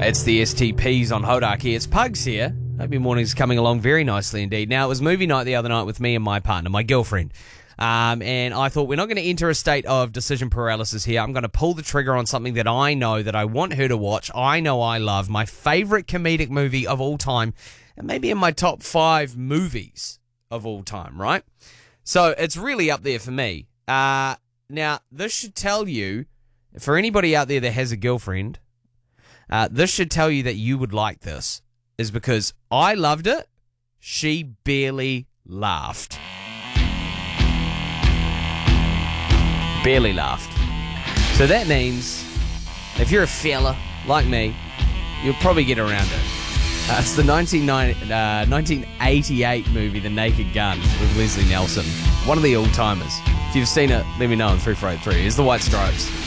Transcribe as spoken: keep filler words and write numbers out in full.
It's the S T Ps on Hodak here. It's Pugs here. Hope your morning's coming along very nicely indeed. Now, it was movie night the other night with me and my partner, my girlfriend. Um, and I thought, we're not going to enter a state of decision paralysis here. I'm going to pull the trigger on something that I know that I want her to watch. I know I love. My favorite comedic movie of all time. And maybe in my top five movies of all time, right? So it's really up there for me. Uh, now, this should tell you, for anybody out there that has a girlfriend, uh, this should tell you that you would like this, is because I loved it, she barely laughed. Barely laughed. So that means, if you're a fella like me, you'll probably get around it. Uh, it's the nineteen eighty-eight movie, The Naked Gun, with Leslie Nielsen. One of the all-timers. If you've seen it, let me know on three four eight three. Here's the White Stripes.